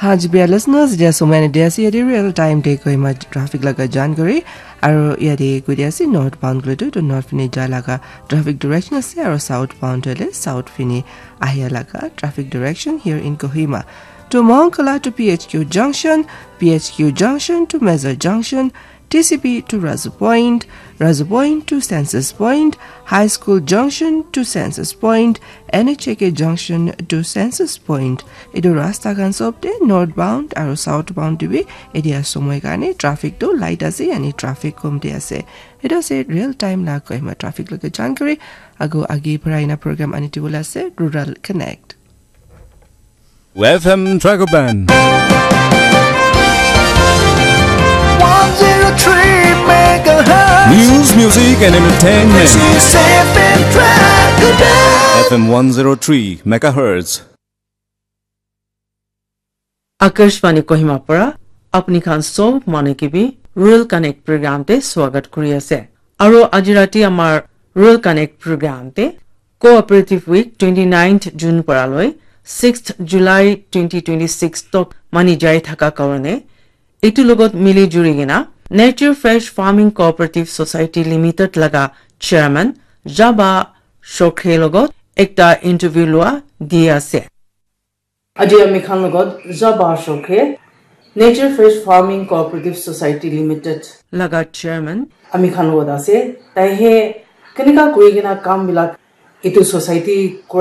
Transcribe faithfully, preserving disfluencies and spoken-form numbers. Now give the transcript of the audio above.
हाँ जी बिया listeners जैसे मैंने जैसे ये real time day कोई मत traffic लगा जानकारी और ये दे कोई जैसे north bound के तो north फिनी जा लगा traffic direction से और south bound ले south फिनी आया लगा traffic direction here in Kohima to Moncala to P H Q Junction, P H Q Junction to Meza Junction, T C P to Razu Point, Razu Point to Census Point, High School Junction to Census Point, N H A K Junction to Census Point. Idu rasta kan sobte northbound aru southbound dibi edia somoy kane traffic to light ase ani traffic kom de ase. Idu se real time la kohima traffic lage jankari ago agi paraina program ani tibula ase Rural Connect. F M Tracker Band one oh three megahertz News, music and entertainment This is F M Tracker Band F M one oh three megahertz Akashvani Kohima পৰা আপুনি খান সব মানে কিবি Rural Connect program তে স্বাগত কৰি আছে আৰু আজি ৰাতি আমাৰ Rural Connect program তে Cooperative Week twenty-ninth June পৰা লৈ sixth July twenty twenty-six তক মানি যাই থাকা কাৰণে এটু লগত মিলি জুৰি গিনা Nature Fresh Farming Cooperative Society Limited laga chairman Jaba Shokhe লগত একটা ইন্টারভিউ লোৱা দি আছে আজি আমি খান লগত Jaba Shokhe Nature Fresh Farming Cooperative Society Limited laga chairman আমি খান লগত আছে তাই হে কেনেকা কৰি গিনা কাম বিলাক এটু society